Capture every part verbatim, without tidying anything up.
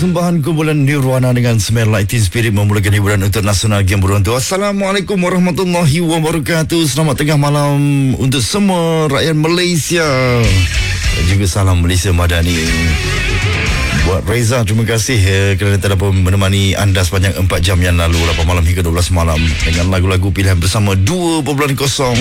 Persembahan kumpulan Nirwana dengan Smell Like Teen Spirit memulakan hiburan untuk Nasional Game Beruntung. Assalamualaikum warahmatullahi wabarakatuh. Selamat tengah malam untuk semua rakyat Malaysia. Dan juga salam Malaysia Madani. Buat Reza, terima kasih eh, kerana telah menemani anda sepanjang empat jam yang lalu, lapan malam hingga dua belas malam, dengan lagu-lagu pilihan bersama dua kosong.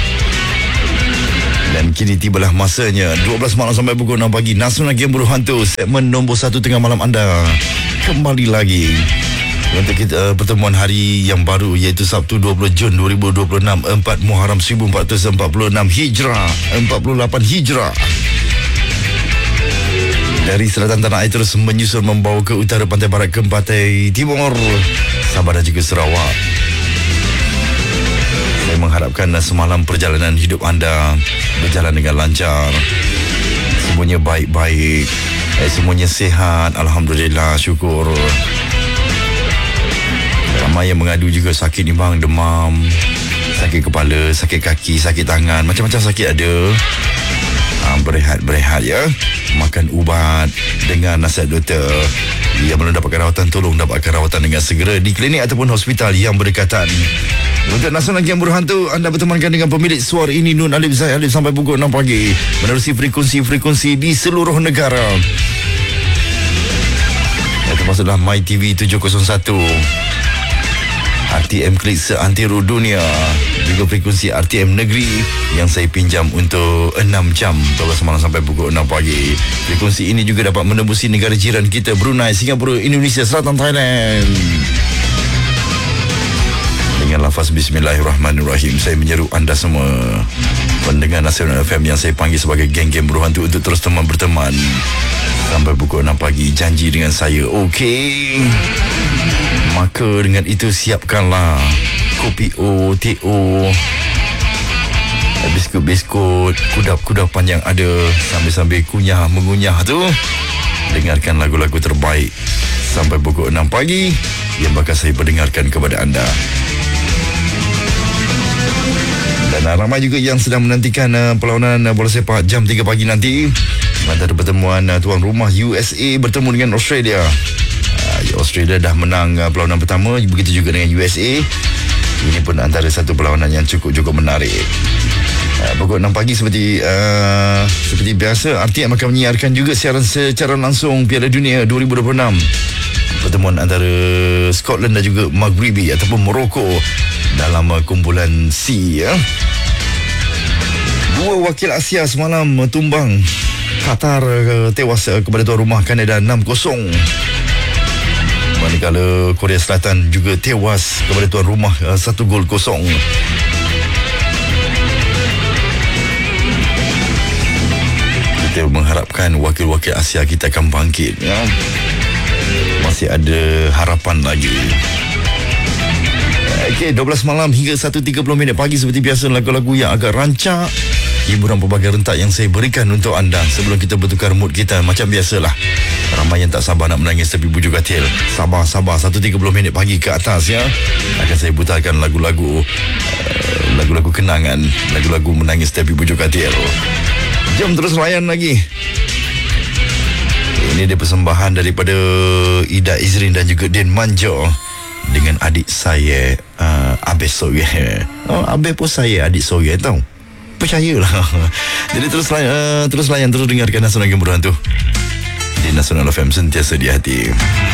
Dan kini tibalah masanya dua belas malam sampai pukul enam pagi, Nasional Game Berhantu, segmen nombor satu tengah malam anda kembali lagi untuk kita uh, pertemuan hari yang baru, iaitu Sabtu dua puluh Jun dua ribu dua puluh enam, empat Muharram seribu empat ratus empat puluh enam Hijrah, empat puluh lapan Hijrah. Dari selatan tanah air terus menyusul membawa ke utara, pantai barat ke pantai timur, Sabah dan juga Sarawak. Saya mengharapkan semalam perjalanan hidup anda berjalan dengan lancar, semuanya baik-baik, eh, semuanya sihat, alhamdulillah, syukur. Ramai yang mengadu juga sakit ni bang, demam, sakit kepala, sakit kaki, sakit tangan, macam-macam sakit ada. Ha, berehat-berehat ya, makan ubat, dengar nasihat doktor. Yang belum dapatkan rawatan, tolong dapatkan rawatan dengan segera di klinik ataupun hospital yang berdekatan. Untuk Nasional Game Berhantu, anda bertemankan dengan pemilik suara ini, Nun Alif Zaid Alif, sampai pukul enam pagi, menerusi frekuensi-frekuensi di seluruh negara. Ya, termasuklah My T V tujuh kosong satu, R T M Klik seantero dunia, juga frekuensi R T M Negeri yang saya pinjam untuk enam jam, dua belas malam sampai pukul enam pagi. Frekuensi ini juga dapat menembusi negara jiran kita, Brunei, Singapura, Indonesia, Selatan Thailand. Dengan lafaz Bismillahirrahmanirrahim, saya menyeru anda semua pendengar Nasional F M yang saya panggil sebagai geng-geng Berhantu untuk terus teman berteman sampai pukul enam pagi. Janji dengan saya, okey? Maka dengan itu siapkanlah kopi O, teh O, biskut-biskut, kudap-kudapan yang ada, sambil-sambil kunyah mengunyah tu. Dengarkan lagu-lagu terbaik sampai pukul enam pagi yang bakal saya perdengarkan kepada anda. Dan uh, ramai juga yang sedang menantikan uh, perlawanan uh, bola sepak jam tiga pagi nanti, antara pertemuan uh, tuan rumah U S A bertemu dengan Australia. uh, Australia dah menang uh, perlawanan pertama, begitu juga dengan U S A. Ini pun antara satu perlawanan yang cukup-cukup menarik. uh, Pukul enam pagi seperti uh, seperti biasa, R T M akan menyiarkan juga siaran secara langsung Piala Dunia dua ribu dua puluh enam, pertemuan antara Scotland dan juga Maghribi ataupun Morocco dalam uh, kumpulan C ya. Dua wakil Asia semalam uh, tumbang. Qatar uh, tewas uh, kepada tuan rumah Kanada enam kosong. Manakala Korea Selatan juga tewas kepada tuan rumah uh, satu gol kosong. Kita mengharapkan wakil-wakil Asia kita akan bangkit ya. Masih ada harapan lagi. Okey, dua belas malam hingga satu tiga puluh minit pagi, seperti biasa lagu-lagu yang agak rancak, hiburan pelbagai rentak yang saya berikan untuk anda sebelum kita bertukar mood kita. Macam biasalah, ramai yang tak sabar nak menangis tapi bujuk katil. Sabar, sabar, satu tiga puluh minit pagi ke atas ya, akan saya putarkan lagu-lagu uh, lagu-lagu kenangan, lagu-lagu menangis tapi bujuk katil. Jom terus layan lagi. Ini dia persembahan daripada Ida Izrin dan juga Din Manjo dengan adik saya uh, Abel Soye. Oh, Abel pun saya adik Soye tau. Percayalah. Jadi terus layan, uh, terus layan, terus dengarkan Nasional Game Berhantu di Nasional F M, sentiasa di hati.